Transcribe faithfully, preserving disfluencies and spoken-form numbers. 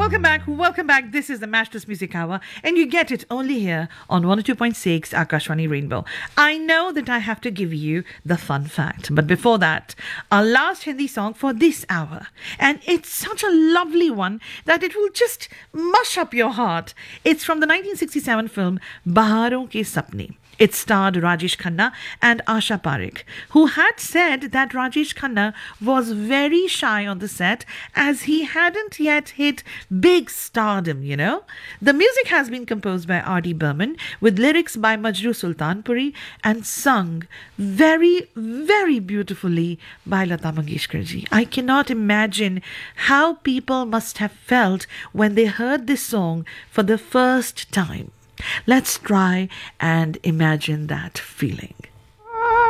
Welcome back, welcome back. This is the Matchless Music Hour, and you get it only here on one oh two point six Akashvani Rainbow. I know that I have to give you the fun fact, but before that, our last Hindi song for this hour, and it's such a lovely one that it will just mush up your heart. It's from the nineteen sixty-seven film Baharon Ke Sapne. It starred Rajesh Khanna and Asha Parekh, who had said that Rajesh Khanna was very shy on the set as he hadn't yet hit big stardom, you know. The music has been composed by R D Burman with lyrics by Majrooh Sultanpuri and sung very, very beautifully by Lata Mangeshkar ji. I cannot imagine how people must have felt when they heard this song for the first time. Let's try and imagine that feeling.